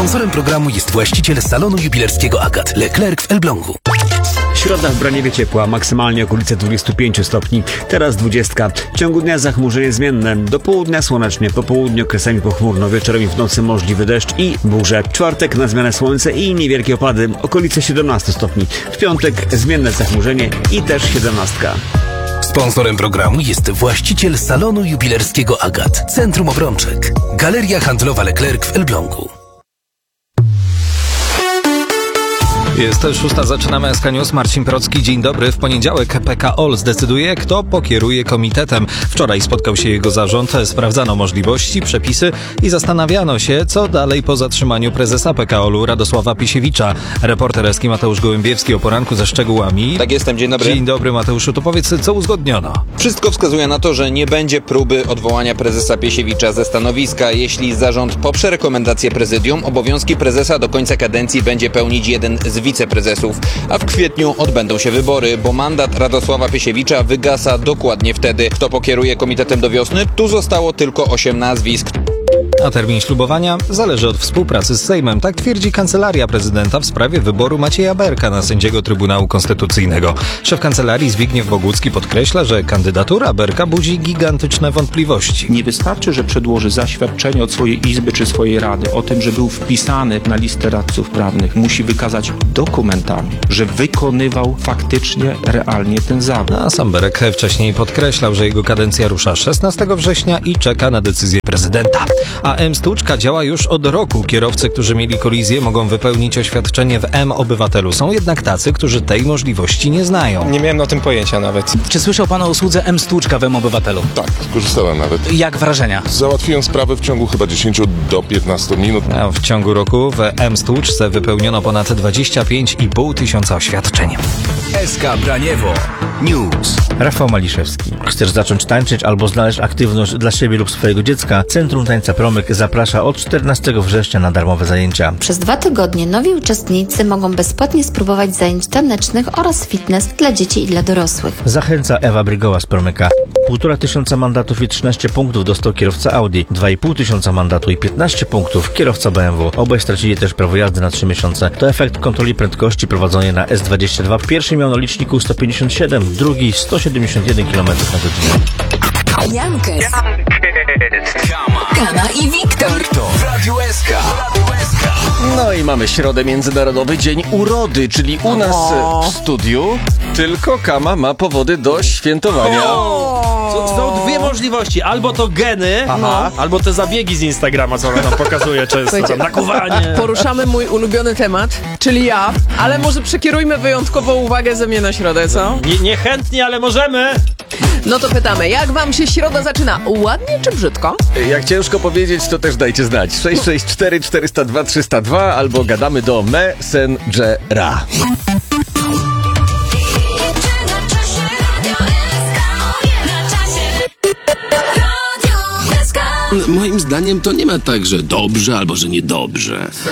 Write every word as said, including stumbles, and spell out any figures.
Sponsorem programu jest właściciel salonu jubilerskiego Agat, Leclerc w Elblągu. Środa w Braniewie ciepła, maksymalnie okolice dwudziestu pięciu stopni, teraz dwudziestka. W ciągu dnia zachmurzenie zmienne, do południa słonecznie, po południu okresami pochmurno, wieczorem i w nocy możliwy deszcz i burze. W czwartek na zmianę słońce i niewielkie opady, okolice siedemnastu stopni. W piątek zmienne zachmurzenie i też siedemnastka. Sponsorem programu jest właściciel salonu jubilerskiego Agat, Centrum Obrączek, Galeria Handlowa Leclerc w Elblągu. Jest szósta, zaczynamy S K News. Marcin Procki, dzień dobry. W poniedziałek P K O L zdecyduje, kto pokieruje komitetem. Wczoraj spotkał się jego zarząd, sprawdzano możliwości, przepisy i zastanawiano się, co dalej po zatrzymaniu prezesa P K O L-u Radosława Piesiewicza. Reporter S K Mateusz Gołębiewski o poranku ze szczegółami. Tak jestem, dzień dobry. Dzień dobry, Mateuszu. To powiedz, co uzgodniono? Wszystko wskazuje na to, że nie będzie próby odwołania prezesa Piesiewicza ze stanowiska. Jeśli zarząd poprze rekomendację prezydium, obowiązki prezesa do końca kadencji będzie pełnić jeden z wiceprezesów, a w kwietniu odbędą się wybory, bo mandat Radosława Piesiewicza wygasa dokładnie wtedy. Kto pokieruje komitetem do wiosny? Tu zostało tylko osiem nazwisk. A termin ślubowania zależy od współpracy z Sejmem. Tak twierdzi Kancelaria Prezydenta w sprawie wyboru Macieja Berka na sędziego Trybunału Konstytucyjnego. Szef kancelarii Zbigniew Bogucki podkreśla, że kandydatura Berka budzi gigantyczne wątpliwości. Nie wystarczy, że przedłoży zaświadczenie od swojej izby czy swojej rady o tym, że był wpisany na listę radców prawnych. Musi wykazać dokumentami, że wykonywał faktycznie, realnie ten zawód. A sam Berek wcześniej podkreślał, że jego kadencja rusza szesnastego września i czeka na decyzję prezydenta. A M-Stłuczka działa już od roku. Kierowcy, którzy mieli kolizję, mogą wypełnić oświadczenie w M-Obywatelu. Są jednak tacy, którzy tej możliwości nie znają. Nie miałem o tym pojęcia nawet. Czy słyszał pan o usłudze M-Stłuczka w M-Obywatelu? Tak, skorzystałem nawet. Jak wrażenia? Załatwiłem sprawę w ciągu chyba dziesięć do piętnastu minut. A w ciągu roku w M-Stłuczce wypełniono ponad dwadzieścia pięć i pół tysiąca oświadczeń. S K Braniewo News. Rafał Maliszewski. Chcesz zacząć tańczyć albo znaleźć aktywność dla siebie lub swojego dziecka? Centrum Tańca Promyk zaprasza od czternastego września na darmowe zajęcia. Przez dwa tygodnie nowi uczestnicy mogą bezpłatnie spróbować zajęć tanecznych oraz fitness dla dzieci i dla dorosłych. Zachęca Ewa Brygoła z Promyka. Półtora tysiąca mandatów i trzynaście punktów dostał kierowca Audi. Dwa i pół tysiąca mandatu i piętnaście punktów kierowca B M W. Obaj stracili też prawo jazdy na trzy miesiące. To efekt kontroli prędkości prowadzonej na S dwadzieścia dwa. Pierwszy miał na liczniku sto pięćdziesiąt siedem, drugi sto siedemdziesiąt jeden kilometrów na godzinę. Jankes, Kama i Wiktor To Radio S K. No i mamy środę, Międzynarodowy Dzień Urody, czyli u nas w studiu tylko Kama ma powody do świętowania. Są dwie możliwości, albo to geny, Aha. albo te zabiegi z Instagrama, co ona nam pokazuje często, tam nakuwanie. Poruszamy mój ulubiony temat, czyli ja, ale może przekierujmy wyjątkową uwagę ze mnie na środę, co? Nie, niechętnie, ale możemy. No to pytamy, jak wam się środa zaczyna? Ładnie czy brzydko? Jak ciężko powiedzieć, to też dajcie znać. sześć sześć cztery cztery zero dwa trzy zero dwa albo gadamy do Messengera. Moim zdaniem to nie ma tak, że dobrze albo że niedobrze.